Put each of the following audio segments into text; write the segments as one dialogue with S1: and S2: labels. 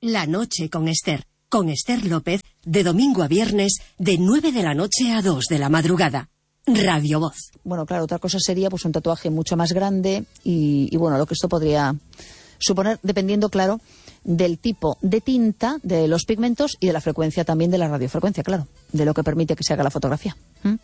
S1: La noche con Esther López, de domingo a viernes, de 9 de la noche a 2 de la madrugada. Radio Voz.
S2: Bueno, claro, otra cosa sería pues un tatuaje mucho más grande y bueno, lo que esto podría suponer, dependiendo, claro, del tipo de tinta, de los pigmentos y de la frecuencia también de la radiofrecuencia, claro, de lo que permite que se haga la fotografía.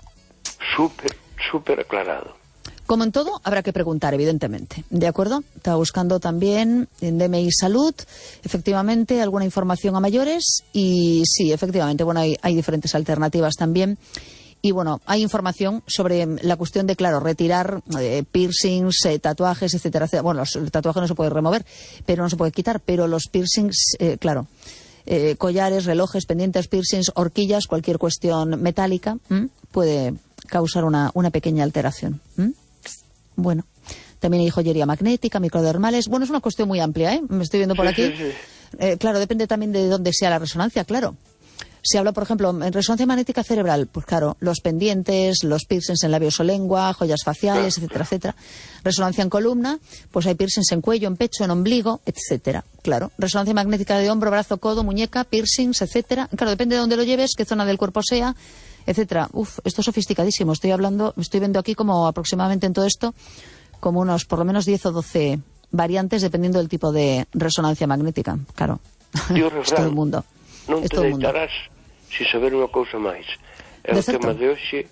S3: Súper aclarado.
S2: Como en todo, habrá que preguntar, evidentemente. ¿De acuerdo? Estaba buscando también en DMI Salud, efectivamente, alguna información a mayores. Y sí, efectivamente, bueno, hay diferentes alternativas también. Y bueno, hay información sobre la cuestión de, claro, retirar piercings, tatuajes, etcétera, etcétera. Bueno, el tatuaje no se puede remover, pero no se puede quitar. Pero los piercings, claro, collares, relojes, pendientes, piercings, horquillas, cualquier cuestión metálica, puede causar una pequeña alteración. Bueno, también hay joyería magnética, microdermales. Bueno, es una cuestión muy amplia, ¿eh? Me estoy viendo por aquí. Sí. Claro, depende también de dónde sea la resonancia, claro. Si habla, por ejemplo, en resonancia magnética cerebral, pues claro, los pendientes, los piercings en labios o lengua, joyas faciales, etcétera, etcétera. Resonancia en columna, pues hay piercings en cuello, en pecho, en ombligo, etcétera. Claro, resonancia magnética de hombro, brazo, codo, muñeca, piercings, etcétera. Claro, depende de dónde lo lleves, qué zona del cuerpo sea, etcétera. Esto es sofisticadísimo. Estoy viendo aquí como aproximadamente en todo esto, como unos por lo menos 10 o 12 variantes dependiendo del tipo de resonancia magnética. Claro, es todo el mundo.
S3: Non te deitarás sin saber unha cousa máis. É o tema de hoxe.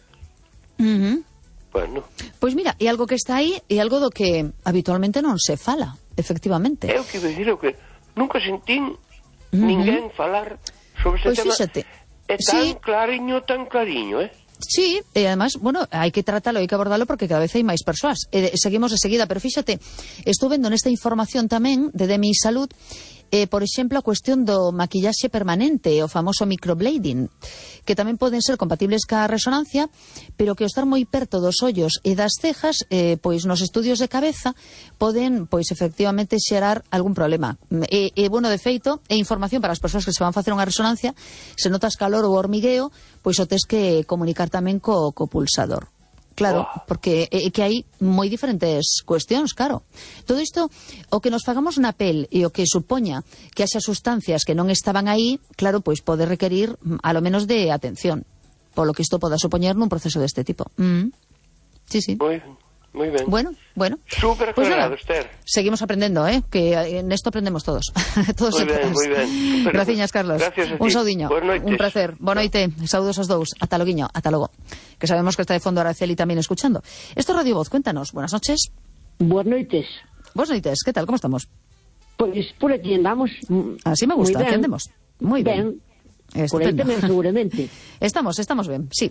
S3: Bueno.
S2: Pois mira, é algo que está aí e algo do que habitualmente non se fala, efectivamente.
S3: É o que dicir, o que nunca sentín ninguén falar sobre este tema.
S2: Fíxate.
S3: É tan clariño, ¿eh?
S2: Sí, e además, bueno, hai que tratarlo, hai que abordarlo porque cada vez hai máis persoas. Seguimos de seguida, pero fíxate, estou vendo nesta información tamén de DMI Salud, por exemplo, a cuestión do maquillaxe permanente, o famoso microblading, que tamén poden ser compatibles ca resonancia, pero que ao estar moi perto dos ollos e das cejas, pois nos estudios de cabeza poden, pois efectivamente, xerar algún problema. Bueno, de feito, é información para as persoas que se van facer unha resonancia, se notas calor ou hormigueo, pois o tes que comunicar tamén co pulsador. Claro, porque que hai moi diferentes cuestións, claro. Todo isto, o que nos fagamos na pel e o que supoña que haxa sustancias que non estaban aí, claro, pois pode requerir a lo menos de atención, polo que isto poda supoñer nun proceso deste tipo. Sí, sí.
S3: Muy ben.
S2: Bueno.
S3: Súper aclarado, Esther.
S2: Seguimos aprendendo, que en esto aprendemos todos. Todos
S3: moi ben.
S2: Gracias, Carlos.
S3: Gracias a ti.
S2: Un saudiño. Un placer. Boa noite. Saúdos aos dous. Ata loguiño. Ata logo. Que sabemos que está de fondo Araceli también escuchando. Esto es Radio Voz. Cuéntanos. Buenas noches.
S4: Buenas noites.
S2: Buenas noites. ¿Qué tal? ¿Cómo estamos?
S4: Pues por aquí andamos.
S2: Así me gusta. Aquí andemos. Muy bien.
S4: Por aí tamén, seguramente.
S2: Estamos ben, sí.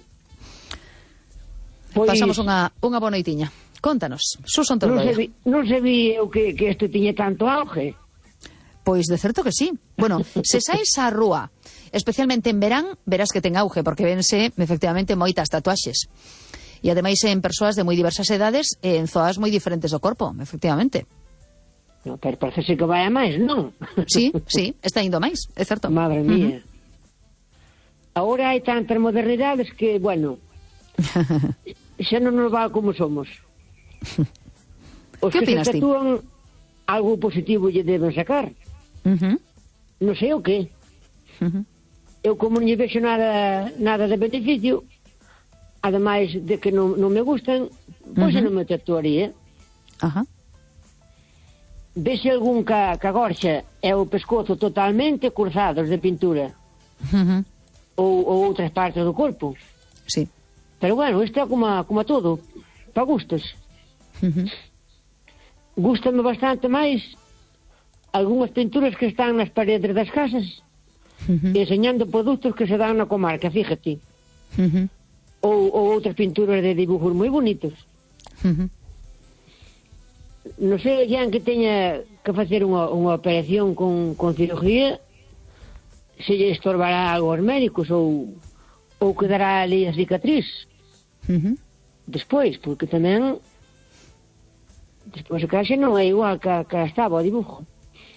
S4: Pois...
S2: Pasamos unha boa noitiña. Contanos, Susan Torroia.
S4: Non sabía que isto tiña tanto auge.
S2: Pois de certo que sí. Bueno, se saes á rúa, especialmente en verán, verás que ten auge, porque vense efectivamente moitas tatuaxes. E ademais en persoas de moi diversas edades e en zoas moi diferentes do corpo, efectivamente.
S4: No, pero parece que vai a máis, non?
S2: Sí, está indo máis, é certo.
S4: Madre mía. Agora hai tantas modernidades que, bueno, xa non nos va como somos. Os
S2: que opinas
S4: ti? Os que se tatúan algo positivo lle deben sacar. Non sei o que. Eu como non lle vexo nada de beneficio, ademais de que non me gustan, pois non me tatuaría. Vese algún que a gorxa é o pescozo totalmente cruzados de pintura. Ou outras partes do corpo.
S2: Sí.
S4: Pero bueno, isto é como todo, para gustos. Gústame bastante máis algunhas pinturas que están nas paredes das casas enseñando produtos que se dan na comarca, fíjate. Ou outras pinturas de dibujos moi bonitos. Non sei, Jan, que teña que facer unha operación con cirugía, se lle estorbará algo aos médicos ou quedará ali a cicatriz despois, porque tamén despois a caixa non é igual que estaba o dibujo.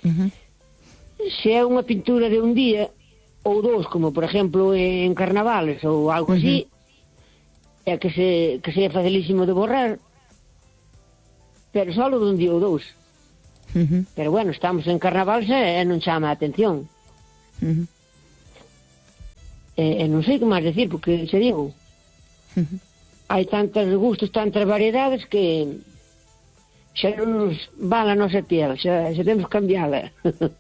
S4: Se é unha pintura de un día ou dous, como por exemplo en carnavales ou algo así, é que se é facilísimo de borrar, pero só dun día ou dous. Pero bueno, estamos en carnaval e non chama a atención. Non sei que máis decir, porque se digo, hai tantos gustos, tantas variedades que xa non nos van a nosa piel, xa temos que cambiala.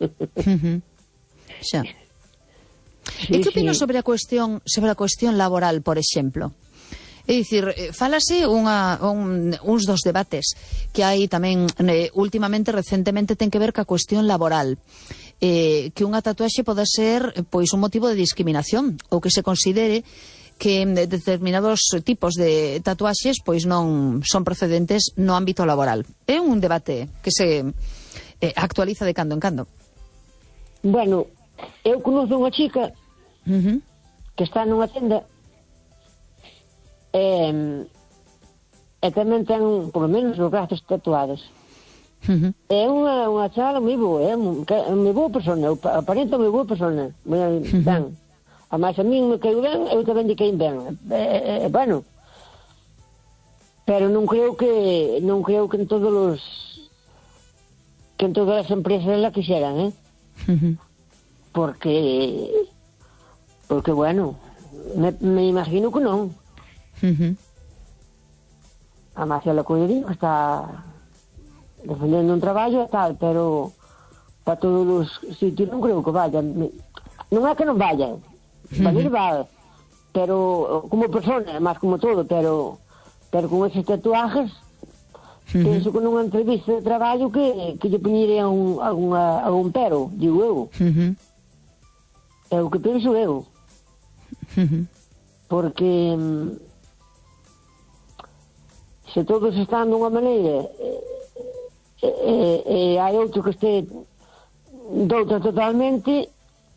S2: Xa. E que opinas sobre a cuestión laboral, por exemplo? É dicir, fálase uns dos debates que hai tamén recentemente ten que ver ca cuestión laboral, que unha tatuaxe pode ser pois un motivo de discriminación, ou que se considere que determinados tipos de tatuaxes pois non son procedentes no ámbito laboral. É un debate que se actualiza de cando en cando.
S4: Bueno, eu conozo unha chica que está nunha tenda e tamén ten, por lo menos, os brazos tatuados. É unha chala moi boa, é moi boa persona, aparenta moi boa persona, moi ben. Ademais, a min me caiu ben, eu tamén lle caín ben. Bueno, pero non creo que en todas as empresas la quixeran, porque bueno, me imagino que non. Además, ela cuidaría, está defendendo un traballo e tal, pero para todos os sitios non creo que vayan. Non é que non vayan, va, pero como persona, máis como todo, pero con esos tatuajes, penso que nunha entrevista de traballo que lle poñería algún pero, digo eu. É o que penso eu. Porque se todos están dunha maneira e hai outro que este doutra totalmente,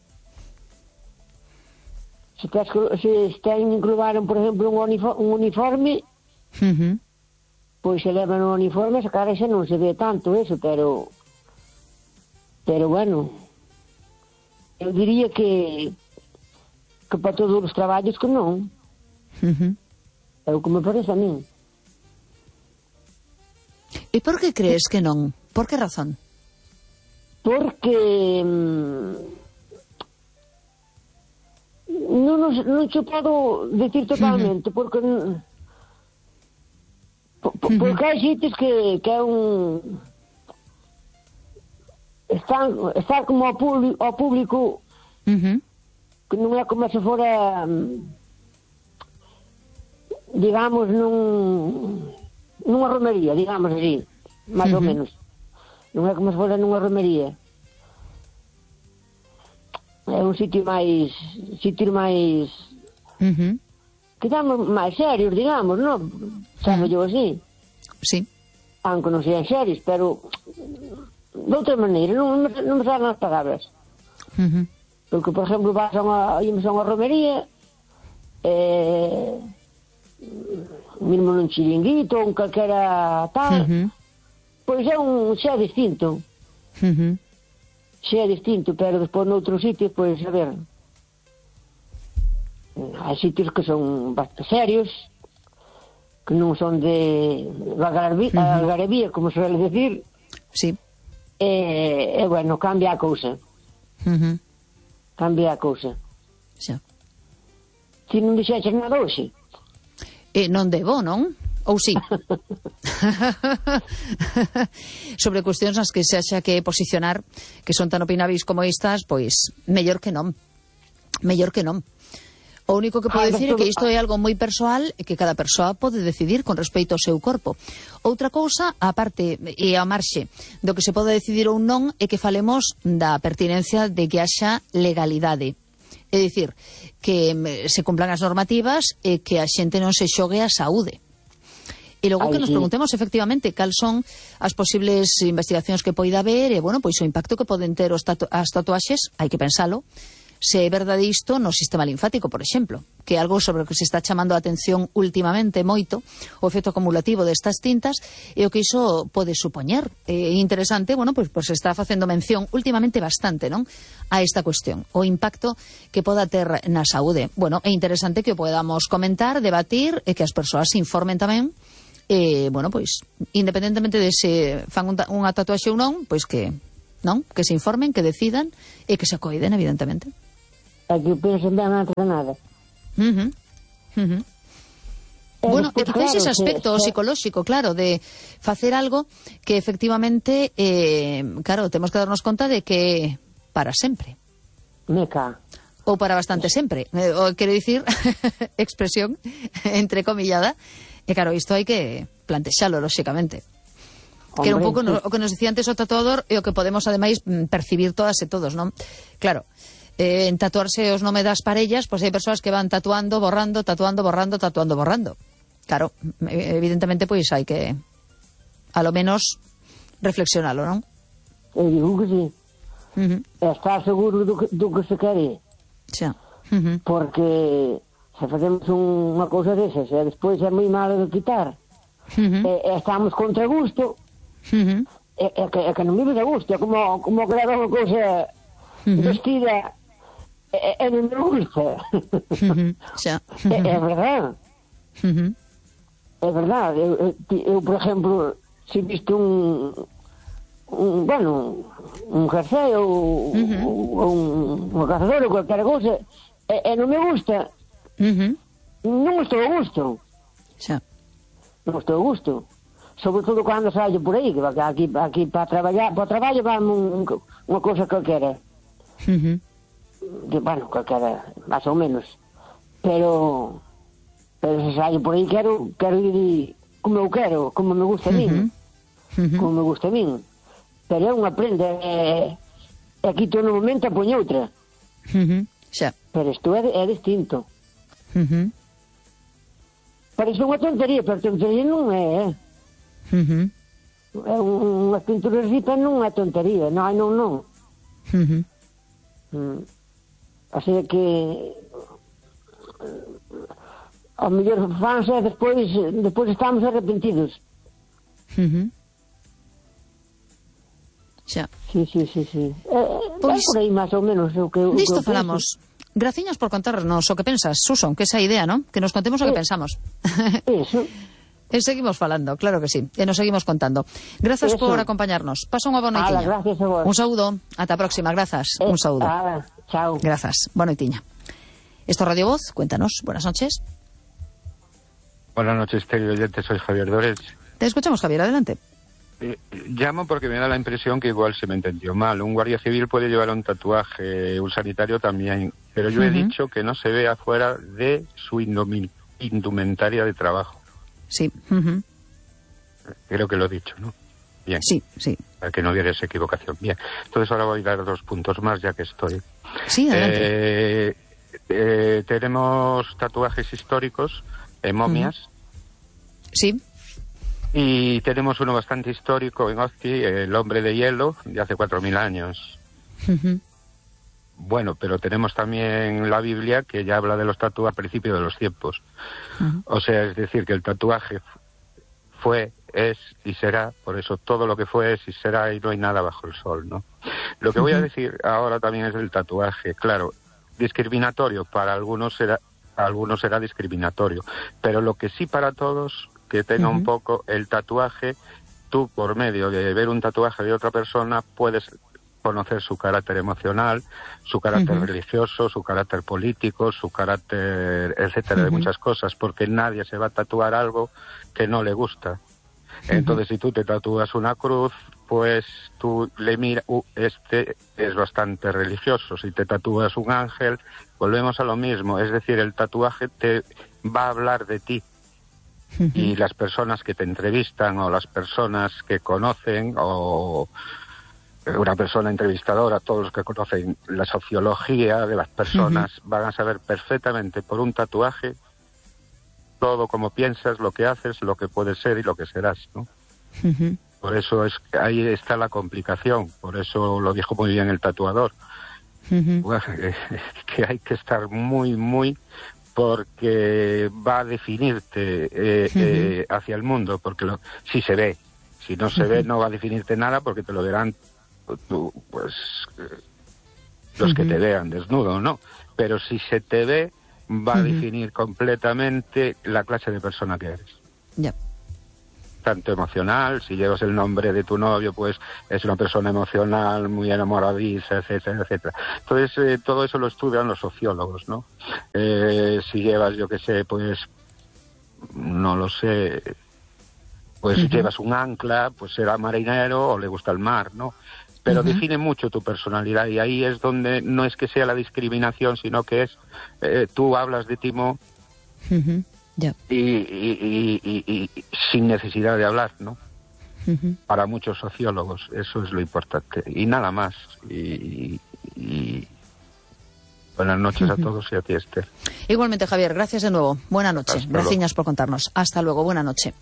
S4: se ten incluíron, por exemplo, un uniforme, pois se levan un uniforme, esa cara xa non se ve tanto eso, pero bueno, eu diría que para todos os traballos que non. É o que me parece a min.
S2: E por que crees que non? Por que razón?
S4: Porque non che podo decir totalmente, porque hai sitios que é un está como ao público, que non é como se fora, digamos, nunha romería, digamos así, máis ou menos. Non é como se fora nunha romería. É un sitio máis que damos máis serios, digamos, non? Sabe yo así.
S2: Sí.
S4: Aunque non sean serios, pero de outra maneira, non me salen as palabras. Porque, por exemplo, vas a unha romería, mesmo nun chiringuito, un calquera tal, pois xa é distinto. Xa é distinto, pero despois noutros sitios, pois, a ver, hai sitios que son bastante serios, que non son de algarabía, como se suele decir.
S2: Sí.
S4: E, bueno, cambia a cousa. Cambia a cousa.
S2: Xa.
S4: Ti non dixeches nada hoxe?
S2: Non debo, non? Ou sí? Sobre cuestións nas que se haxa que posicionar, que son tan opinabis como estas, pois, mellor que non. Mellor que non. O único que podo dicir é que isto é algo moi persoal e que cada persoa pode decidir con respecto ao seu corpo. Outra cousa, a parte e a marxe do que se pode decidir ou non, é que falemos da pertinencia de que haxa legalidade. É dicir, que se cumplan as normativas e que a xente non se xogue a saúde. E logo que nos preguntemos efectivamente cal son as posibles investigacións que poida haber e, bueno, pois o impacto que poden ter as tatuaxes, hai que pensalo, se é verdade isto no sistema linfático, por exemplo, que é algo sobre o que se está chamando a atención últimamente moito, o efecto acumulativo destas tintas, e o que iso pode supoñer. É interesante, bueno, pois se está facendo mención últimamente bastante, non?, a esta cuestión, o impacto que poda ter na saúde. Bueno, é interesante que o podamos comentar, debatir, e que as persoas se informen tamén bueno, pois, independentemente de se fan unha tatuaxe ou non, pois que se informen, que decidan e que se acoiden, evidentemente.
S4: É que pensen ben antes de nada.
S2: Bueno, e
S4: Despois,
S2: quizás ese
S4: claro,
S2: aspecto psicolóxico, claro, de facer algo que efectivamente, claro, temos que darnos conta de que para sempre.
S4: Meca.
S2: Ou para bastante sempre. Quero dicir, expresión entrecomillada. E claro, isto hai que plantexalo, lóxicamente. Que era un pouco o que nos dicía antes o tatuador e o que podemos, ademais, percibir todas e todos, non? Claro, en tatuarse os nomes das parellas, pois hai persoas que van tatuando, borrando, tatuando, borrando, tatuando, borrando. Claro, evidentemente, pois hai que, a lo menos, reflexionalo, non?
S4: Eu digo que sí. Estar seguro do que se quere.
S2: Xa.
S4: Porque se facemos unha cousa desas e despois é moi malo de quitar, estamos contra gusto, é que non vives a gusto, é como que leva unha cousa vestida e non me gusta. É verdade. É verdade. Eu, por exemplo, se visto un jersey ou un cazador ou qualquer cousa e non me gusta, non estou a gusto.
S2: Xa.
S4: Non estou a gusto. Sobre todo cando saio por aí, que aquí para traballar, para o traballo vai unha cousa calquera. Que, bueno, calquera, máis ou menos. Pero se saio por aí quero ir como eu quero, como me gusta a min. Como me gusta a min. Pero é unha prenda, e aquí todo no momento a poñe outra.
S2: Xa.
S4: Pero isto é distinto. Parece unha tontería, pero tontería non é. É unhas pinturas así, pero non é tontería. Non. Así que ao mellor fans e despois estamos arrepentidos.
S2: Xa.
S4: Sí. Pois, por aí máis ou menos o que
S2: disto falamos. Graciñas por contarnos o que pensas, Susan, que esa idea, ¿no? Que nos contemos o que pensamos.
S4: Eso.
S2: E seguimos falando, claro que sí. E nos seguimos contando. Grazas por acompañarnos. Pasa unha boa noitiña.
S4: Gracias a vos.
S2: Un saúdo. Ata a próxima. Grazas. Un saúdo.
S4: Chao.
S2: Grazas. Boa noitiña. Esto es Radio Voz. Cuéntanos. Buenas noches.
S5: Buenas noches, querido oyente. Soy Javier Dores.
S2: Te escuchamos, Javier. Adelante.
S5: Llamo porque me da la impresión que igual se me entendió mal. Un guardia civil puede llevar un tatuaje, un sanitario también, pero yo he dicho que no se ve afuera de su indumentaria de trabajo.
S2: Sí.
S5: Creo que lo he dicho, ¿no? Bien.
S2: Sí.
S5: Para que no hubiera esa equivocación. Bien. Entonces ahora voy a dar 2 puntos más, ya que estoy.
S2: Sí, adelante.
S5: Tenemos tatuajes históricos, momias.
S2: Sí.
S5: Y tenemos uno bastante histórico en Ozki, el hombre de hielo, de hace 4.000 años. Bueno, pero tenemos también la Biblia, que ya habla de los tatuajes al principio de los tiempos. O sea, es decir, que el tatuaje fue, es y será, por eso todo lo que fue es y será, y no hay nada bajo el sol, ¿no? Lo que voy a decir ahora también es del tatuaje. Claro, discriminatorio, para algunos será discriminatorio, pero lo que sí para todos, que tenga un poco el tatuaje, tú por medio de ver un tatuaje de otra persona puedes conocer su carácter emocional, su carácter religioso, su carácter político, su carácter, etcétera, de muchas cosas, porque nadie se va a tatuar algo que no le gusta. Entonces, si tú te tatúas una cruz, pues tú le miras, este es bastante religioso. Si te tatúas un ángel, volvemos a lo mismo, es decir, el tatuaje te va a hablar de ti. Y las personas que te entrevistan o las personas que conocen o una persona entrevistadora, todos los que conocen la sociología de las personas van a saber perfectamente por un tatuaje todo como piensas, lo que haces, lo que puedes ser y lo que serás, ¿no? Por eso ahí está la complicación, por eso lo dijo muy bien el tatuador. Bueno, que hay que estar muy porque va a definirte hacia el mundo, porque si se ve, si no se ve no va a definirte nada, porque te lo verán pues los que te vean desnudo, ¿no? Pero si se te ve, va a definir completamente la clase de persona que eres.
S2: Ya.
S5: tanto emocional. Si llevas el nombre de tu novio, pues es una persona emocional, muy enamoradiza, etcétera, etcétera. Entonces, todo eso lo estudian los sociólogos, ¿no? Si llevas, yo qué sé, pues, no lo sé, pues llevas un ancla, pues será marinero o le gusta el mar, ¿no? Pero define mucho tu personalidad, y ahí es donde no es que sea la discriminación, sino que es, tú hablas de Timo y sin necesidad de hablar, ¿no? Para muchos sociólogos eso es lo importante, y nada más. Y buenas noches a todos y a ti, Esther.
S2: Igualmente, Javier, gracias de nuevo. Buenas noches. Gracias por contarnos. Hasta luego, buena noche.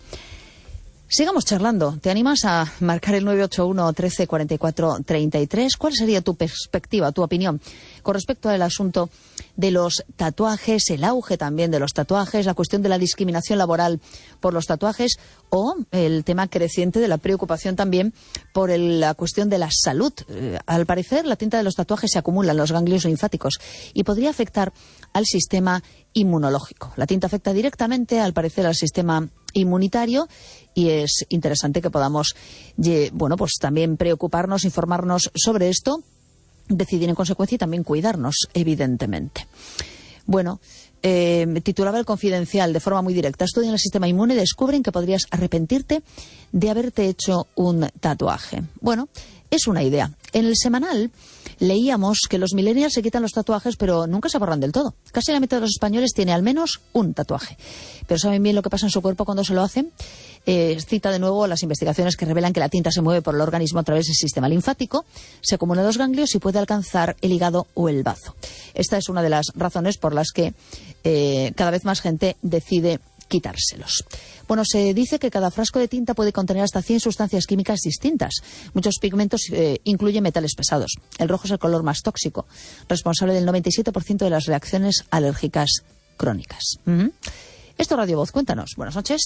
S2: Sigamos charlando. ¿Te animas a marcar el 981 13 44 33? ¿Cuál sería tu perspectiva, tu opinión con respecto al asunto de los tatuajes, el auge también de los tatuajes, la cuestión de la discriminación laboral por los tatuajes, o el tema creciente de la preocupación también por la cuestión de la salud? Al parecer, la tinta de los tatuajes se acumula en los ganglios linfáticos y podría afectar al sistema inmunológico. La tinta afecta directamente, al parecer, al sistema inmunitario, y es interesante que podamos, bueno, pues también preocuparnos, informarnos sobre esto, decidir en consecuencia y también cuidarnos, evidentemente. Bueno, titulaba El Confidencial de forma muy directa: estudian el sistema inmune y descubren que podrías arrepentirte de haberte hecho un tatuaje. Bueno, es una idea. En el semanal leíamos que los millennials se quitan los tatuajes, pero nunca se borran del todo. Casi la mitad de los españoles tiene al menos un tatuaje. Pero ¿saben bien lo que pasa en su cuerpo cuando se lo hacen? Cita de nuevo las investigaciones que revelan que la tinta se mueve por el organismo a través del sistema linfático, se acumula en los ganglios y puede alcanzar el hígado o el bazo. Esta es una de las razones por las que cada vez más gente decide quitárselos. Bueno, se dice que cada frasco de tinta puede contener hasta 100 sustancias químicas distintas. Muchos pigmentos incluyen metales pesados. El rojo es el color más tóxico, responsable del 97% de las reacciones alérgicas crónicas. Esto es Radio Voz, cuéntanos. Buenas noches.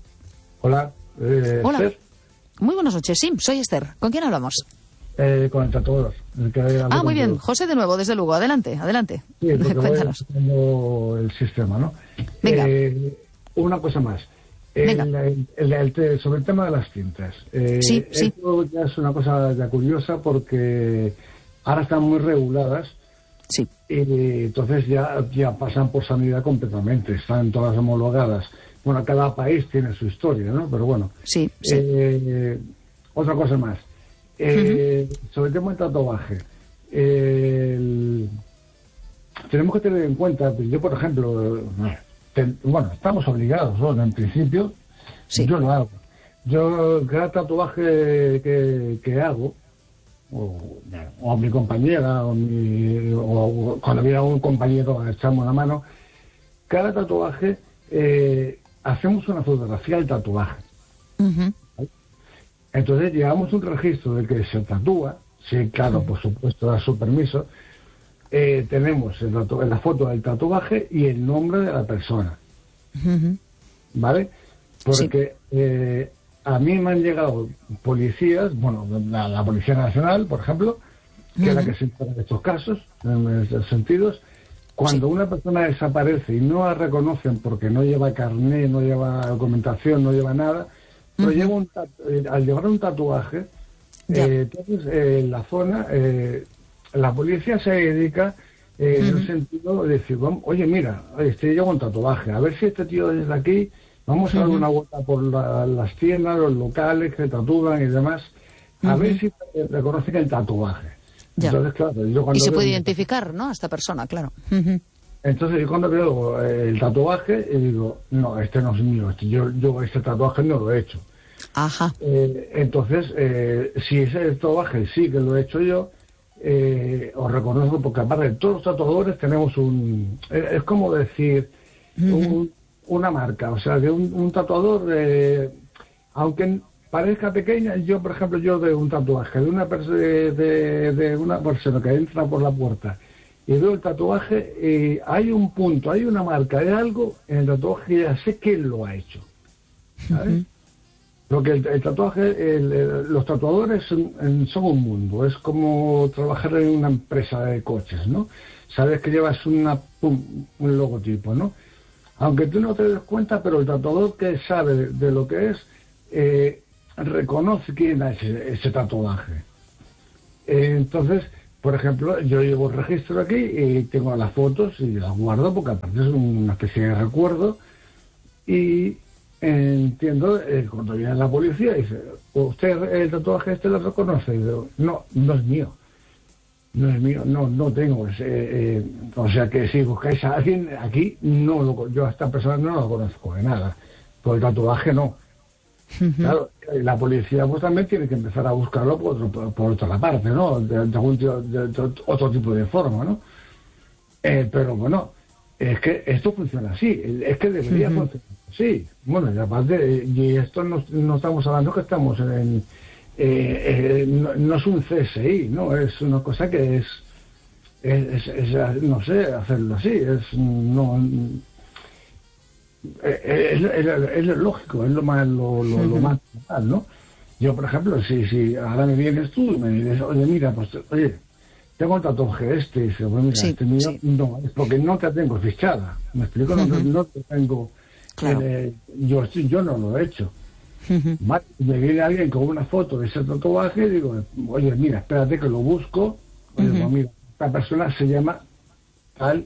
S6: Hola.
S2: Hola.
S6: Esther.
S2: Muy buenas noches, sí, soy Esther. ¿Con quién hablamos?
S6: Con el tatuador.
S2: Muy bien. José de nuevo, desde Lugo. Adelante, adelante.
S6: Sí,
S2: cuéntanos.
S6: Voy el sistema, ¿no?
S2: Venga.
S6: Una cosa más.
S2: Venga.
S6: Sobre el tema de las tintas.
S2: Sí.
S6: Esto ya es una cosa ya curiosa, porque ahora están muy reguladas.
S2: Sí.
S6: Y entonces ya pasan por sanidad completamente. Están todas homologadas. Bueno, cada país tiene su historia, ¿no? Pero bueno.
S2: Sí.
S6: Otra cosa más. Sobre el tema del tatuaje. Tenemos que tener en cuenta, yo por ejemplo, estamos obligados, ¿no? En principio, sí. Yo lo hago. Yo, cada tatuaje que hago, o mi compañera, o cuando viene un compañero a echarme una mano, cada tatuaje, hacemos una fotografía del tatuaje. Entonces llevamos un registro del que se tatúa, sí, claro, por supuesto, da su permiso. Tenemos la foto del tatuaje y el nombre de la persona. ¿Vale? Porque a mí me han llegado policías, bueno, la Policía Nacional, por ejemplo, que es la que se encarga de estos casos, en estos sentidos. Cuando una persona desaparece y no la reconocen porque no lleva carné, no lleva documentación, no lleva nada, pero al llevar un tatuaje, entonces la zona, la policía se dedica en el sentido de decir, oye, mira, este lleva un tatuaje, a ver si este tío desde aquí, vamos a dar una vuelta por las tiendas, los locales que tatúan y demás, a ver si reconocen el tatuaje. Entonces, claro, yo cuando
S2: y se puede identificar, ¿no?, a esta persona, claro.
S6: Entonces yo cuando veo el tatuaje, digo, no, este no es mío, yo este tatuaje no lo he hecho.
S2: Ajá.
S6: Entonces, si ese tatuaje sí que lo he hecho yo, os reconozco, porque aparte de todos los tatuadores tenemos es como decir, una marca, o sea, de un tatuador, aunque parezca pequeña, yo, por ejemplo, de un tatuaje de una persona que entra por la puerta y veo el tatuaje, hay un punto, hay una marca de algo en el tatuaje, ya sé quién lo ha hecho, ¿sabes? Porque el tatuaje, los tatuadores son un mundo, es como trabajar en una empresa de coches, ¿no? Sabes que llevas un logotipo, ¿no? Aunque tú no te des cuenta, pero el tatuador que sabe de lo que es reconoce quién es ese tatuaje. Entonces, por ejemplo, yo llevo el registro aquí y tengo las fotos y las guardo porque aparte es una especie de recuerdo. Y entiendo, cuando viene la policía dice, ¿usted el tatuaje lo reconoce? Y digo, no es mío. No es mío, no tengo. O sea que si buscáis a alguien aquí, yo a esta persona no lo conozco de nada. Por el tatuaje no. Claro, la policía pues también tiene que empezar a buscarlo por otra parte, ¿no? De otro tipo de forma, ¿no? Pero bueno, es que esto funciona así, es que debería funcionar así. Bueno, y aparte, y esto no estamos hablando que estamos en... no es un CSI, ¿no? Es una cosa que es no sé, hacerlo así, es lógico, es lo más normal, ¿no? Yo, por ejemplo, si ahora me vienes tú y me dices, oye, tengo el tatuaje y dice, bueno, mira, este mío, no, es porque no te tengo fichada, ¿me explico? No te tengo, claro. Yo no lo he hecho. Vale, me viene alguien con una foto de ese tatuaje y digo, oye, mira, espérate que lo busco. Oye, pues mira, esta persona se llama tal.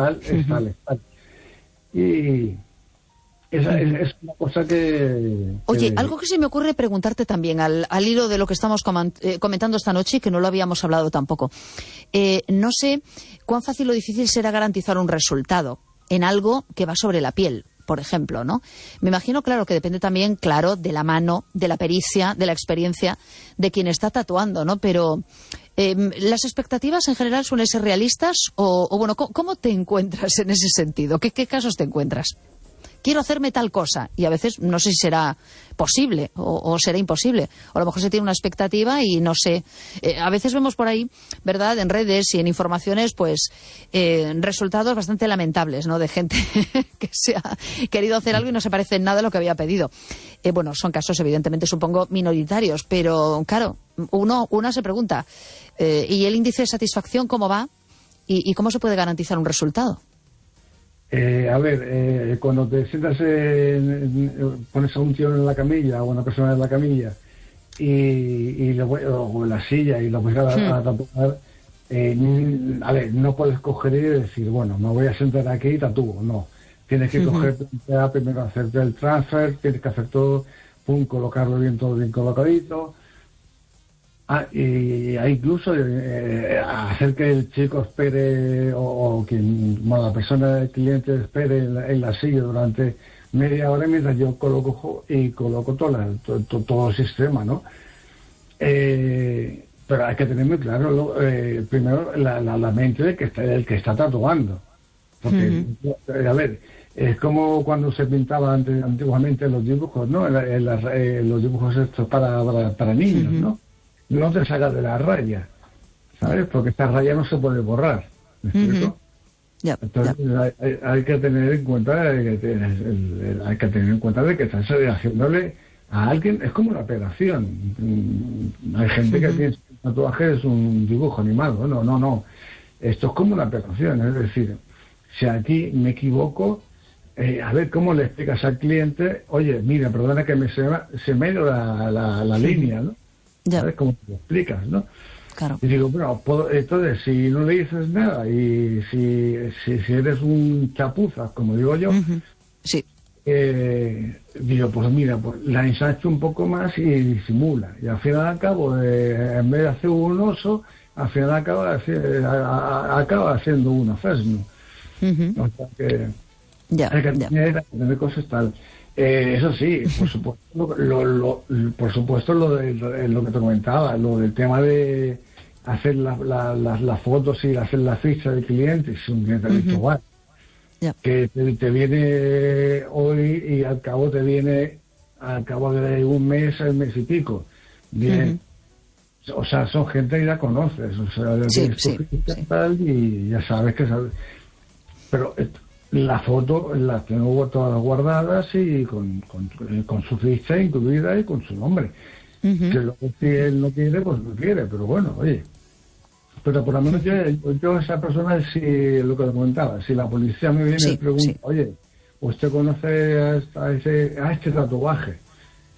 S6: Y esa es una cosa que...
S2: Oye, algo que se me ocurre preguntarte también, al hilo de lo que estamos comentando esta noche, que no lo habíamos hablado tampoco. No sé cuán fácil o difícil será garantizar un resultado en algo que va sobre la piel, por ejemplo, ¿no? Me imagino, claro, que depende también, claro, de la mano, de la pericia, de la experiencia de quien está tatuando, ¿no? Pero ¿las expectativas en general suelen ser realistas? O bueno, ¿cómo te encuentras en ese sentido? ¿Qué casos te encuentras? Quiero hacerme tal cosa, y a veces no sé si será posible o será imposible, o a lo mejor se tiene una expectativa y no sé. A veces vemos por ahí, ¿verdad?, en redes y en informaciones, pues resultados bastante lamentables, ¿no?, de gente que se ha querido hacer algo y no se parece en nada a lo que había pedido. Bueno, son casos evidentemente, supongo, minoritarios, pero claro, uno se pregunta, ¿y el índice de satisfacción cómo va? ¿Y cómo se puede garantizar un resultado?
S6: Cuando te sientas, pones a un tío en la camilla o a una persona en la camilla o en la silla y lo vas a tatuar, no puedes coger y decir, bueno, me voy a sentar aquí y tatúo, no. Tienes que primero hacerte el transfer, tienes que hacer todo, colocarlo todo bien colocadito. Y incluso hacer que el chico espere o la persona, el cliente espere en la silla durante media hora mientras yo coloco todo el sistema, ¿no? Pero hay que tener muy claro primero la mente del que está tatuando, porque es como cuando se pintaba antiguamente los dibujos, ¿no? Los dibujos estos para niños, ¿no? No te sacas de la raya, ¿sabes? Porque esta raya no se puede borrar, ¿me explico? Entonces hay que tener en cuenta de que estás haciéndole a alguien, es como una operación. Hay gente que piensa que el tatuaje es un dibujo animado. No, esto es como una operación, es decir, si aquí me equivoco, a ver cómo le explicas al cliente, oye, mira, perdona que se me ha ido la línea, ¿no? ¿Sabes cómo te lo explicas, no?
S2: Claro.
S6: Y digo, bueno, entonces, si no le dices nada y si eres un chapuzas, como digo yo,
S2: sí.
S6: Digo, pues mira, pues la ensancho un poco más y disimula. Y al final al cabo, en vez de hacer un oso, al final acaba haciendo una fresno. O sea que hay que tener cosas tal. Eso sí, por supuesto lo que te comentaba, lo del tema de hacer las fotos y hacer la ficha del cliente, es un cliente habitual. Que te viene hoy y al cabo de un mes y pico. Bien. O sea, son gente que ya conoces, o sea, tal, y ya sabes que sabes. Pero la foto las tengo todas guardadas y con su ficha incluida y con su nombre. Que si él no quiere, pues no quiere, pero bueno, oye. Pero por lo menos yo esa persona, si lo que le comentaba, si la policía me viene y pregunta, oye, ¿usted conoce a este tatuaje?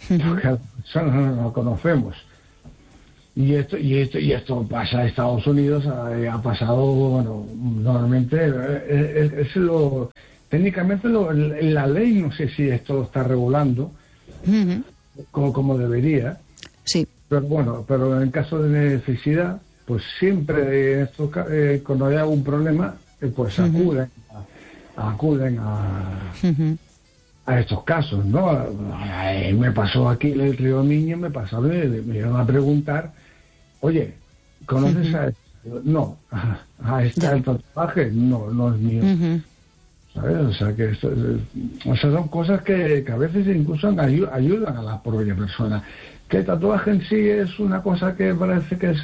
S6: porque a la persona no la conocemos. Y esto pasa en Estados Unidos, ha pasado, bueno, normalmente, técnicamente la ley, no sé si esto lo está regulando como debería.
S2: Sí.
S6: Pero bueno, pero en caso de necesidad, pues siempre esto, cuando hay algún problema, pues acuden a estos casos, ¿no? Me pasó aquí en el Río Miño, me iban a preguntar, oye, ¿conoces a esto? No. ¿A este el tatuaje? No es mío. ¿Sabes? O sea, que son cosas que a veces incluso ayudan a la propia persona. Que el tatuaje en sí es una cosa que parece que es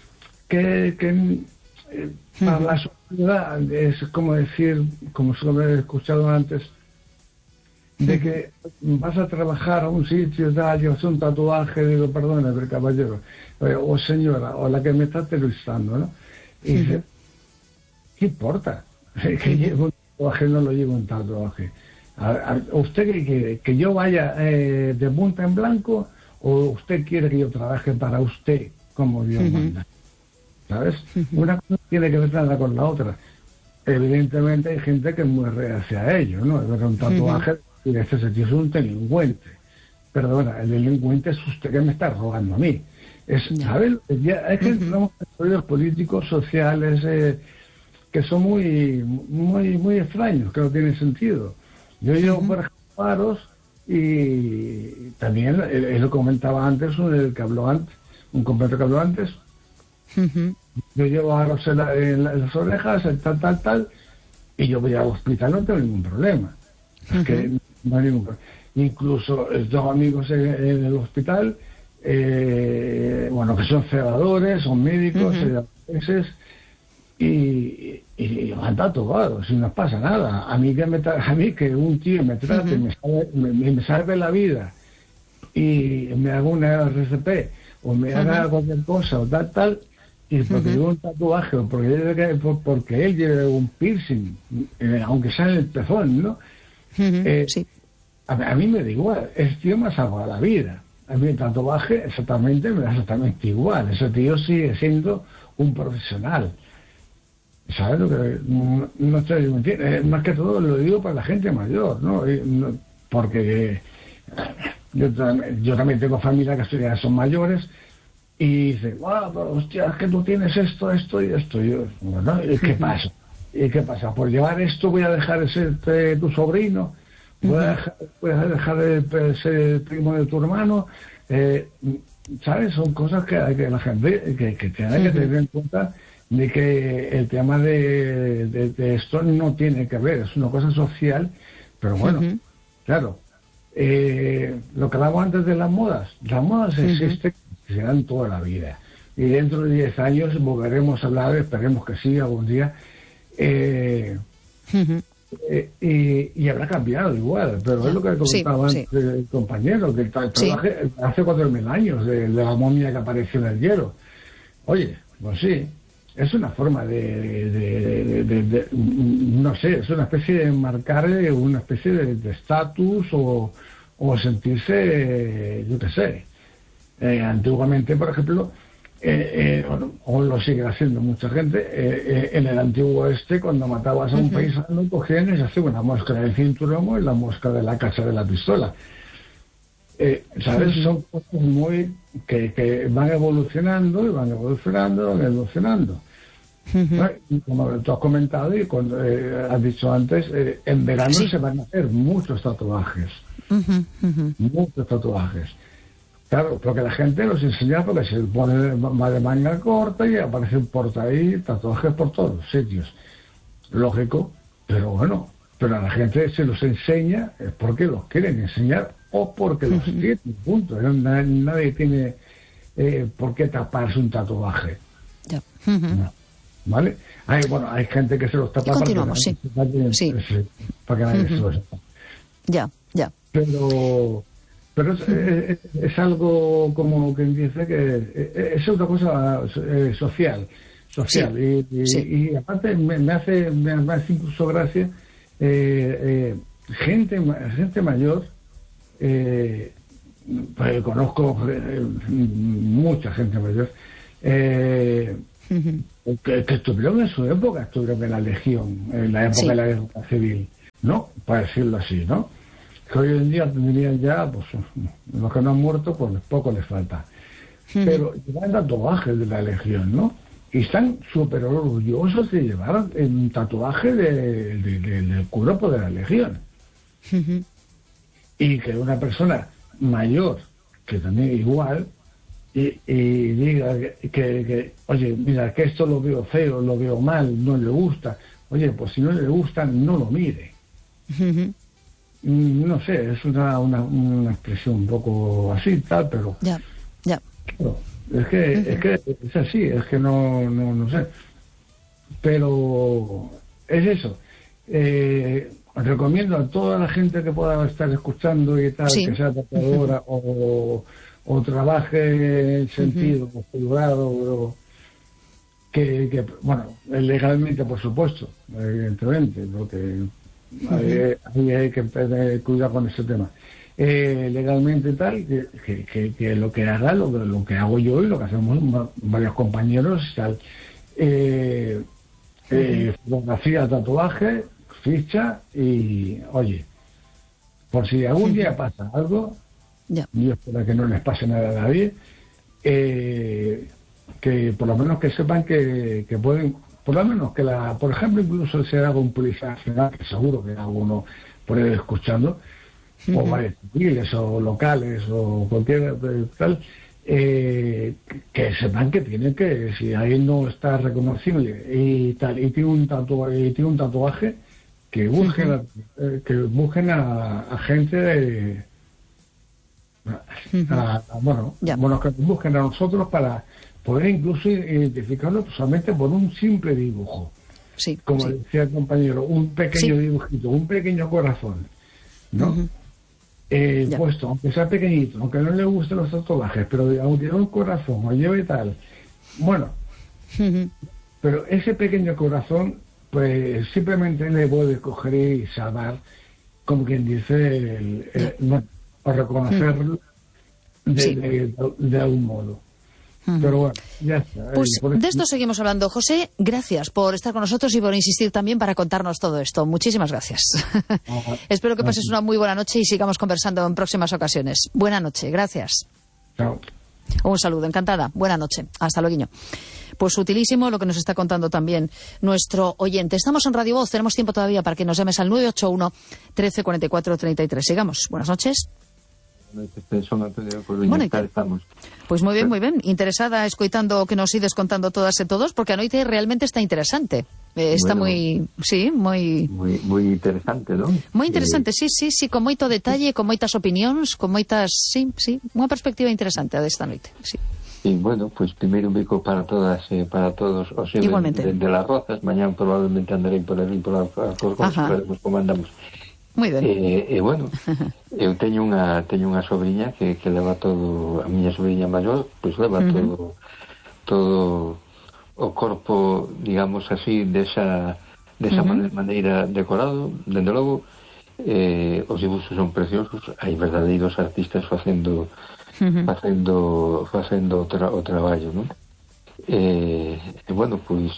S6: para la sociedad es como decir, como he escuchado antes, de que vas a trabajar a un sitio, yo hacer un tatuaje, digo, perdóname, caballero, o señora, o la que me está entrevistando, ¿no? Y dice, ¿qué importa? Que llevo un tatuaje, no lo llevo un tatuaje. ¿Usted quiere que yo vaya de punta en blanco o usted quiere que yo trabaje para usted como Dios manda? ¿Sabes? Una cosa tiene que ver nada con la otra. Evidentemente hay gente que es muy reacia a ello, ¿no? Es un tatuaje y este tío es un delincuente. Perdona, el delincuente es usted que me está robando a mí. ¿Sabes? Es que entramos en estudios políticos, sociales, que son muy extraños, que no tienen sentido. Yo llevo, por ejemplo, paros y también, lo comentaba antes, un compañero que habló antes, yo llevo aros en las orejas, tal, y yo voy al hospital, no tengo ningún problema. Es que no hay ningún problema. Incluso tengo amigos en el hospital, bueno, que son celadores, son médicos, y van tatuados, y no pasa nada. A mí que un tío me trate, me salve la vida, y me haga una RCP, o me haga cualquier cosa, o tal, y porque llevo un tatuaje, o porque él lleve un piercing, aunque sea en el pezón, ¿no? Sí. A mí me da igual, ese tío me ha salvado la vida. A mí el tatuaje me da exactamente igual. Ese tío sigue siendo un profesional. ¿Sabes lo que? No estoy mintiendo. Más que todo lo digo para la gente mayor, ¿no? Porque yo también tengo familia que ya son mayores y dicen, wow, pero hostia, es que tú tienes esto y esto. Y yo, bueno, ¿y qué pasa? ¿Y qué pasa? ¿Por llevar esto voy a dejar de ser tu sobrino? ¿Voy a dejar de ser el primo de tu hermano? ¿Sabes? Son cosas que la gente que tiene que tener en cuenta, de que el tema de esto no tiene que ver, es una cosa social, pero bueno, claro, lo que hablamos antes de las modas existen, serán toda la vida, y dentro de 10 años volveremos a hablar, esperemos que sí, algún día, y habrá cambiado igual, pero es lo que comentaba antes el compañero, que trabaje hace 4.000 años de la momia que apareció en el hielo. Oye, pues sí, es una forma de no sé, es una especie de marcar una especie de estatus o sentirse, yo qué sé. Antiguamente, por ejemplo, o lo sigue haciendo mucha gente, en el antiguo oeste, cuando matabas a un paisano, cogían y se hacía una mosca del cinturón y la mosca de la cacha de la pistola. ¿Sabes? Son cosas muy que van evolucionando y van evolucionando. Como tú has comentado y cuando has dicho antes, en verano se van a hacer muchos tatuajes. Muchos tatuajes. Claro, porque la gente los enseña porque se pone va de manga corta y aparecen por ahí tatuajes por todos los sitios. Lógico, pero bueno, pero a la gente se los enseña es porque los quieren enseñar o porque los tienen, punto. Nadie tiene por qué taparse un tatuaje. Ya. No. ¿Vale? Hay gente que se los tapa para que nadie se los sepa.
S2: Ya.
S6: Pero es algo como quien dice que es una cosa social. Y aparte me hace incluso gracia gente mayor pues conozco mucha gente mayor que estuvieron en su época, estuvieron en la Legión, en la época de la guerra civil, ¿no? Para decirlo así, ¿no? Que hoy en día tendrían ya, pues, los que no han muerto, pues poco les falta. Pero llevan tatuajes de la Legión, ¿no? Y están súper orgullosos de llevar un tatuaje del cuerpo de la Legión. Y que una persona mayor, que también igual, y diga que, oye, mira, que esto lo veo feo, lo veo mal, no le gusta. Oye, pues si no le gusta, no lo mire. No sé, es una expresión un poco así, tal, pero...
S2: Ya.
S6: Claro, es que es así, es que no sé. Pero es eso. Recomiendo a toda la gente que pueda estar escuchando y tal, que sea tatuadora o trabaje en sentido privado, que bueno, legalmente, por supuesto, evidentemente, porque hay que tener cuidado con ese tema. Legalmente tal, que lo que haga, lo que hago yo y lo que hacemos varios compañeros, tal, fotografía, tatuaje, ficha y, oye, por si algún día pasa algo, yo espero que no les pase nada a nadie, que por lo menos que sepan que pueden, por lo menos que por ejemplo, incluso si haga un policía nacional, que seguro que alguno por ahí escuchando, o varios civiles o locales o cualquier tal, que sepan que tienen que, si ahí no está reconocible y tal, y tiene un tatuaje, que busquen a gente de bueno, que nos busquen a nosotros para poder incluso identificarlo solamente por un simple dibujo. Como decía el compañero, un pequeño dibujito, un pequeño corazón, ¿no? Puesto, aunque sea pequeñito, aunque no le gusten los tatuajes, pero aunque lleve un corazón o lleve tal, bueno, pero ese pequeño corazón, pues simplemente le puede coger y salvar, como quien dice, o reconocerlo de algún modo. Pero bueno, ya está.
S2: Pues de esto seguimos hablando. José, gracias por estar con nosotros y por insistir también para contarnos todo esto. Muchísimas gracias. Espero que pases una muy buena noche y sigamos conversando en próximas ocasiones. Buena noche, gracias.
S6: Chao.
S2: Un saludo, encantada. Buena noche. Hasta luego. Pues utilísimo lo que nos está contando también nuestro oyente. Estamos en Radio Voz, tenemos tiempo todavía para que nos llames al 981 13 44 33. Sigamos. Buenas noches. Pues muy bien, interesada escoitando o que nos ides contando todas e todos, porque a noite realmente está interesante. Está moi
S7: interesante, non?
S2: Moi interesante, sí, con moito detalle, con moitas opinións, con moitas, sí, unha perspectiva interesante a desta noite, sí.
S7: E, bueno, pues primeiro un bico para todas e para todos os de las Rozas. Mañán probablemente andarei por ali por a Corcón, veremos como andamos.
S2: Moi ben.
S7: Bueno, eu teño unha sobrinha que leva todo, a miña sobrinha maior, pois leva todo o corpo, digamos así, desa maneira decorado. Dende logo, os dibuxos son preciosos, hai verdadeiros artistas facendo o traballo, non? Bueno, pois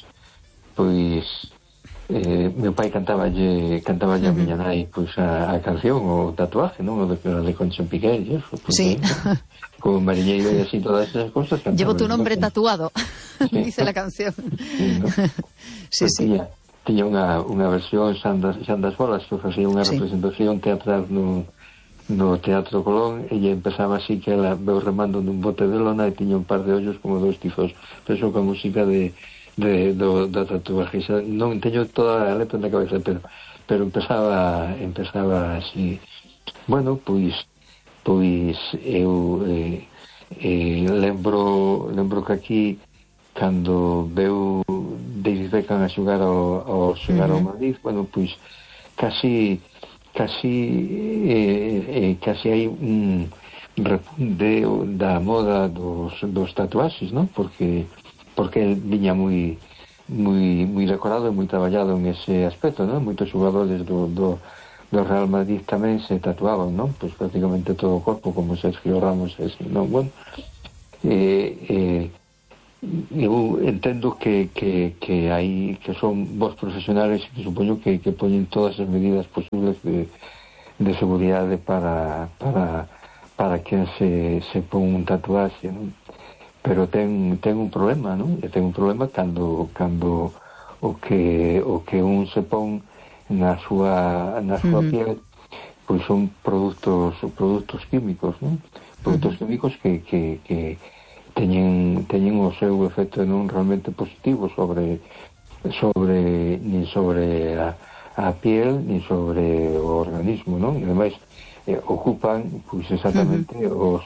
S7: meu pai cantaballe a miña nai pois a canción, o tatuaje, non? O de Concha Piqué, eso, pues,
S2: sí.
S7: Como mariñeiro e así, todas esas cosas.
S2: Llevo tu nombre tatuado, dice la canción.
S7: Sí, tiña unha versión Xan das Bolas, que facía unha representación teatral no Teatro Colón, e empezaba así que ela veu remando nun bote de lona e tiña un par de ollos como dous tizos, pero con música do tatuaje. Non teño toda a letra na cabeza, pero empezaba así. Bueno, pois eu lembro que aquí cando veu David Beckham a xogar ao Madrid, bueno, pois casi hai un repunte da moda dos tatuaxes, non? Porque el viña moi decorado e moi traballado en ese aspecto, non? Moitos xogadores do Real Madrid tamén se tatuaban, non? Pois prácticamente todo o corpo, como Sergio Ramos, non? Bueno, eu entendo que hai que son vos profesionales que supoño que poñen todas as medidas posibles de seguridade para quen se pon un tatuaxe, non? Pero ten un problema, non? E ten un problema cando o que un se pon na súa piel, pois son produtos químicos, non? Produtos químicos que teñen o seu efecto non realmente positivo sobre a piel nin sobre o organismo, non? E ademais ocupan pois exactamente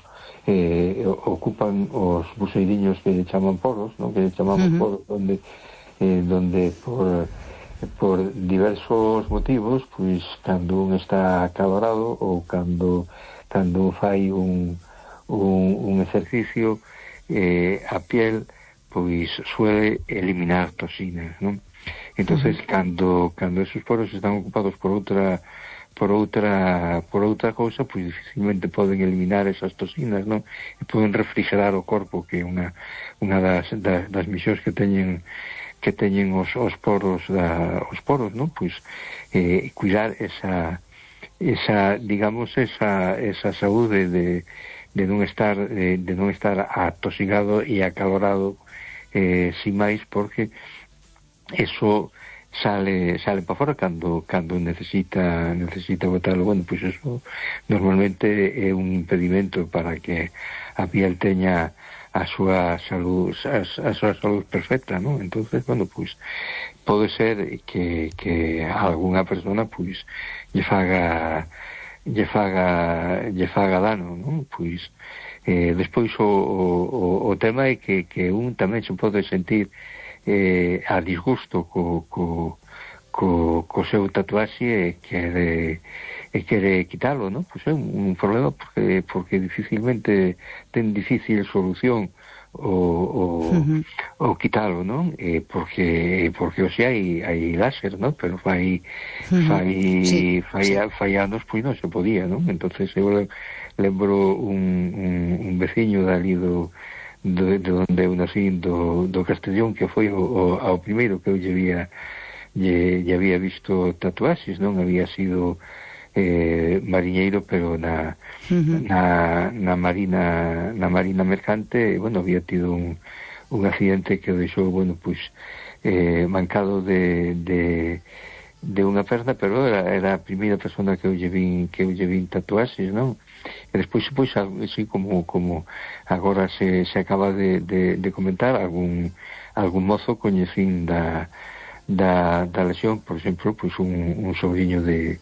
S7: ocupan os buseiriños que lle chaman poros, non? Que lle chamamos poros donde por diversos motivos, pois cando un está acalorado ou cando fai un exercicio, a piel pois suele eliminar toxinas, non? Entonces cando esos poros están ocupados por outra cousa, pois dificilmente poden eliminar esas toxinas, non? E poden refrigerar o corpo, que é unha das misións que teñen os poros, non? Pois cuidar esa digamos esa saúde de non estar atosigado e acalorado sin máis, porque eso sale para fora cando necesita botarlo. Bueno, pois eso normalmente é un impedimento para que a piel teña a súa salud perfecta, non? Entonces, bueno, pois pode ser que algunha persona pois lle faga dano, non? Pois despois o tema é que un tamén se pode sentir a disgusto co seu tatuaxe e quere quitalo, non? Pois é un problema porque dificilmente ten difícil solución o quitalo, non? Porque hoxe hai láser, non? Pero fai anos pois non se podía, non? Entonces eu lembro un veciño dali de onde eu nací, do Castellón, que foi ao primeiro que eu lle había visto tatuaxes, non? Había sido mariñeiro, pero na marina mercante, bueno, había tido un accidente que o deixou, bueno, pois mancado de unha perna, pero era a primeira persona que eu lle vin tatuaxes, non? E despois así como agora se acaba de comentar, algún mozo coñecín da lesión, por exemplo, pois un sobrinho de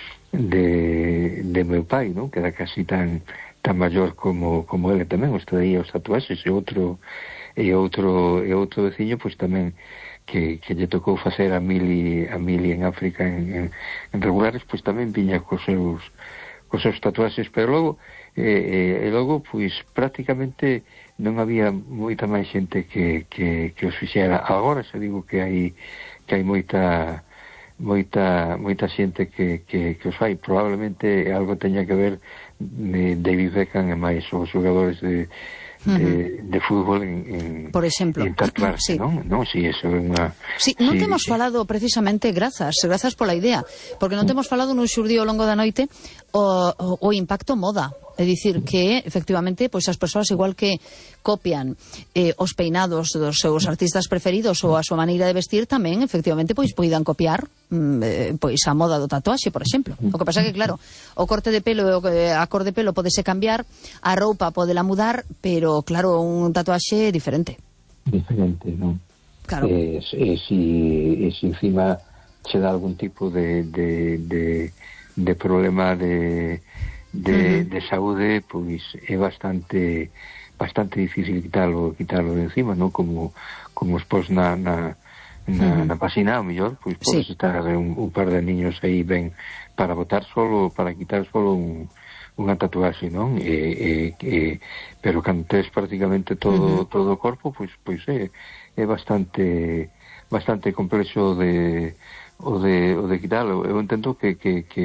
S7: meu pai, non? Que era casi tan maior como ele tamén, os traía os tatuaxes, e outro veciño, pois tamén que lle tocou facer a mili en África en regulares, pois tamén viña cos seus tatuaxes, pero logo pois prácticamente non había moita máis xente que os fixera. Agora xa digo que hai moita xente que os fai. Probablemente algo teña que ver David Beckham e máis os xogadores de fútbol
S2: por exemplo,
S1: en tatuarse,
S2: sí.
S1: Non, si eso é unha...
S2: Sí, non temos falado precisamente, grazas pola idea, porque non temos falado nun xurdido ao longo da noite o impacto moda. É dicir que, efectivamente, pois as persoas igual que copian os peinados dos seus artistas preferidos ou a súa maneira de vestir, tamén, efectivamente, pois poidan copiar pois a moda do tatuaxe, por exemplo. O que pasa é que, claro, o corte de pelo e a cor de pelo podese cambiar, a roupa podela mudar, pero, claro, un tatuaxe é diferente.
S7: Diferente, non?
S2: Claro.
S7: Si encima se dá algún tipo de problema de saúde, pois é bastante difícil quitalo de encima, non? Como os pos na páxina, ao mellor, pois podes estar a ver un par de niños aí ben para botar solo, para quitar solo unha tatuaxe, non? Pero cando tes prácticamente todo o corpo, pois é bastante complexo de de quitalo. Eu entendo que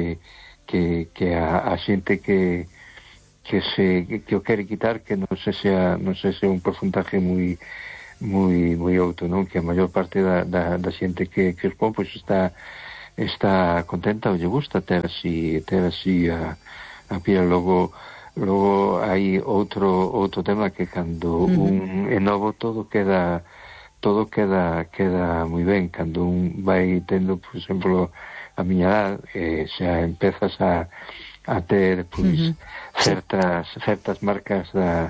S7: a xente que o quere quitar, que non se sea un porcentaje moi alto, non? Que a maior parte da xente que os pon, pois está contenta ou lle gusta ter así a piel. Logo hai outro tema, que cando un é novo todo queda moi ben. Cando un vai tendo, por exemplo, a miña edad, xa empezas a ter pois certas marcas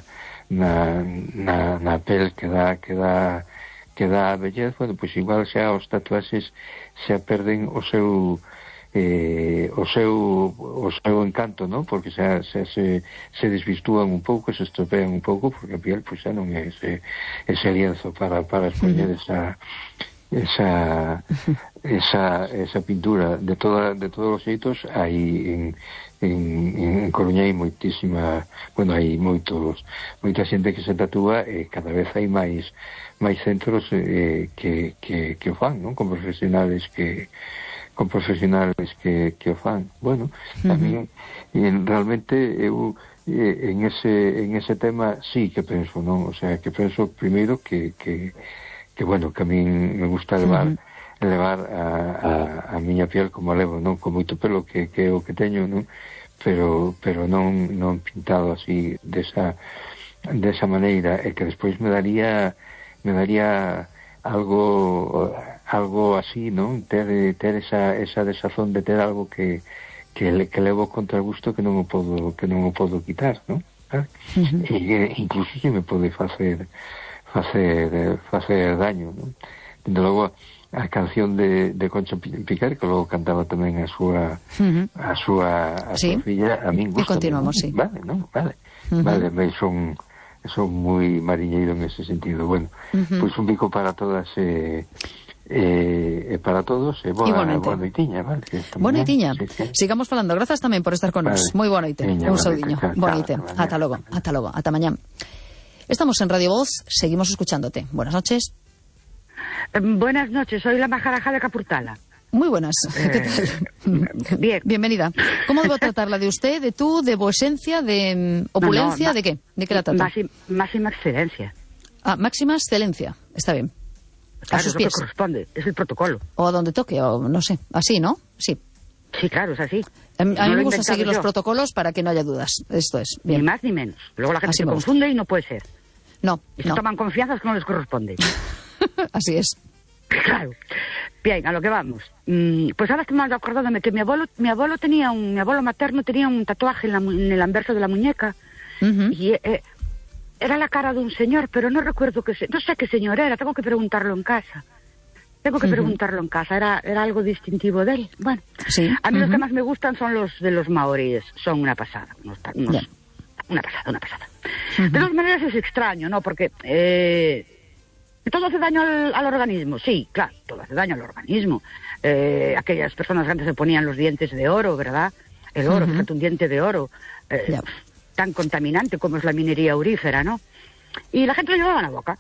S7: na pel que dá a vellez. Bueno, pois igual xa os tatuaxes xa perden o seu encanto, non? Porque xa se desvistúan un pouco, se estropean un pouco, porque a piel pois xa non é ese lienzo para expoñer esa pintura. De todos os xeitos, hai en Coruña hai moitísima, bueno, hai moita xente que se tatúa, e cada vez hai máis centros que o fan, non? Con profesionales que o fan. Bueno, a mí realmente eu en ese tema sí que penso, non? O sea, que penso primeiro que bueno, que a mí me gusta levar a miña piel como a levo, non? Con moito pelo que é o que teño, non? Pero non pintado así desa maneira, e que despois me daría algo así, non? Ter esa desazón de ter algo que levo contra gusto, que non o podo quitar, non? E incluso se me pode facer daño, non? Dende logo, a canción de Concha Piquer, que logo cantaba tamén a súa filla, a min gusta.
S2: E continuamos, sí.
S7: Vale, non? Vale, son moi mariñeiro en ese sentido. Bueno, pois un bico para todas e para todos, e boa noitiña, vale?
S2: Boa noitiña. Sigamos falando. Grazas tamén por estar con nos. Moi boa noite. Un saudiño. Boa noite. Ata logo. Ata mañá. Estamos en Radio Voz, seguimos escuchándote. Buenas noches.
S8: Buenas noches, soy la Majaraja de Capurtala.
S2: Muy buenas, ¿qué tal?
S8: Bien.
S2: Bienvenida. ¿Cómo debo tratarla? ¿De usted, de tú, de vocencia, de opulencia? No, ¿de qué? ¿De qué la trato?
S8: Máxima excelencia.
S2: Ah, máxima excelencia, está bien.
S8: Claro, a sus pies. Es lo que corresponde, es el protocolo.
S2: O a donde toque, o no sé, así, ¿no? Sí.
S8: Sí, claro, es así.
S2: A mí me gusta seguir los protocolos para que no haya dudas. Esto es, bien.
S8: Ni más ni menos. Luego la gente se confunde y no puede ser.
S2: No,
S8: y se toman confianzas que no les corresponde.
S2: Así es.
S8: Claro. Bien, a lo que vamos. Pues ahora estoy mal acordándome que mi abuelo materno tenía un tatuaje en el anverso de la muñeca. Y era la cara de un señor, pero no recuerdo no sé qué señor era, tengo que preguntarlo en casa. Era algo distintivo de él. Bueno,
S2: sí.
S8: A mí los que más me gustan son los de los maoríes, son una pasada. Una pasada. De todas maneras es extraño, ¿no? Porque todo hace daño al organismo. Sí, claro, todo hace daño al organismo. Aquellas personas que antes se ponían los dientes de oro, ¿verdad? El oro, fíjate, un diente de oro, tan contaminante como es la minería aurífera, ¿no? Y la gente lo llevaba en la boca.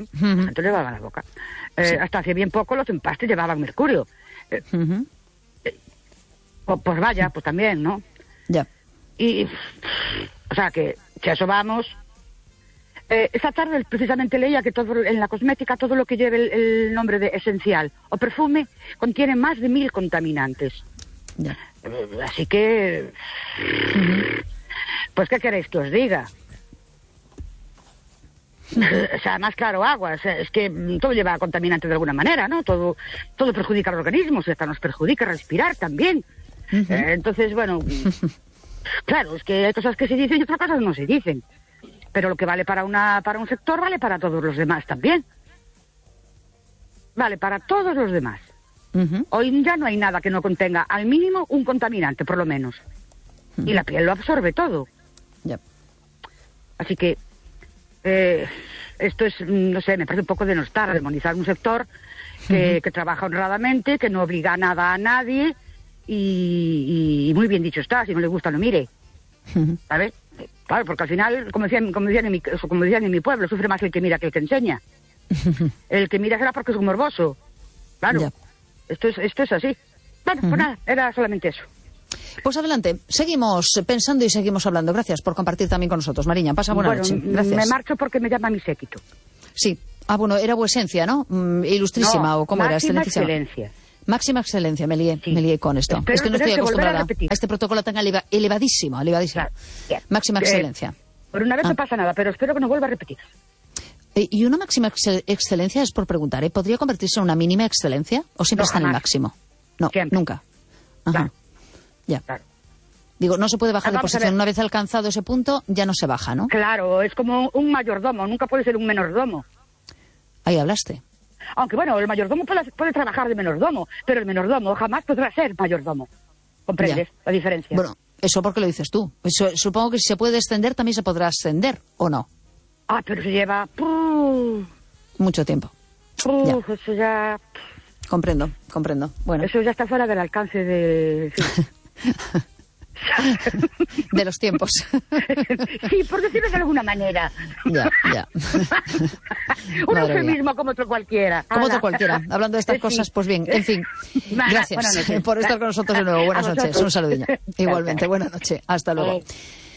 S8: Hasta hace bien poco los empastes llevaban mercurio. Pues vaya, pues también, ¿no?
S2: Ya.
S8: Y, o sea, que si a eso vamos... esta tarde precisamente leía que en la cosmética todo lo que lleve el nombre de esencial o perfume contiene más de 1000 contaminantes.
S2: Ya.
S8: Así que... Pues, ¿qué queréis que os diga? O sea, más claro, agua. O sea, es que todo lleva contaminante de alguna manera, ¿no? Todo perjudica al organismo, o sea, hasta nos perjudica respirar también. Entonces, bueno... Claro, es que hay cosas que se dicen y otras cosas no se dicen. Pero lo que vale para un sector vale para todos los demás también. Vale para todos los demás. Hoy ya no hay nada que no contenga al mínimo un contaminante, por lo menos. Y la piel lo absorbe todo. Así que esto es, no sé, me parece un poco denostar, demonizar un sector que trabaja honradamente, que no obliga a nada a nadie y muy bien dicho está, si no le gusta no mire. ¿Sabes? Claro, porque al final, como decían en mi pueblo, sufre más el que mira que el que enseña. El que mira será porque es un morboso. Claro. Esto es así. Bueno, pues nada, era solamente eso.
S2: Pues adelante, seguimos pensando y seguimos hablando. Gracias por compartir también con nosotros. Mariña, pasa buena noche. Gracias.
S8: Me marcho porque me llama mi séquito.
S2: Sí. Bueno, era vuesencia, ¿no? Ilustrísima,
S8: no,
S2: o cómo era.
S8: Máxima excelencia.
S2: Máxima excelencia, me lié con esto.
S8: Espero
S2: es que no estoy acostumbrada
S8: a
S2: este protocolo tan elevadísimo. Claro. Máxima excelencia.
S8: Por una vez no pasa nada, pero espero que no vuelva a repetir.
S2: ¿Y una máxima excelencia es por preguntar, podría convertirse en una mínima excelencia? ¿O siempre está en el máximo? No, siempre. Nunca. Ajá.
S8: Claro.
S2: Ya.
S8: Claro.
S2: Digo, no se puede bajar de posición. Una vez alcanzado ese punto, ya no se baja, ¿no?
S8: Claro, es como un mayordomo, nunca puede ser un menordomo.
S2: Ahí hablaste.
S8: Aunque bueno, el mayordomo puede trabajar de menordomo, pero el menordomo jamás podrá ser mayordomo. ¿Comprendes la diferencia?
S2: Bueno, eso porque lo dices tú. Eso, supongo que si se puede descender, también se podrá ascender, ¿o no?
S8: Pero se lleva...
S2: mucho tiempo.
S8: Eso ya...
S2: Comprendo. Bueno.
S8: Eso ya está fuera del alcance de...
S2: de los tiempos.
S8: Sí, por decirlo de alguna manera.
S2: Ya.
S8: Un eufemismo como otro cualquiera.
S2: Como otro cualquiera. Hablando de estas cosas, pues bien, en fin. Gracias por estar con nosotros de nuevo. Buenas noches. Un saludillo. Igualmente, buenas noches. Hasta luego.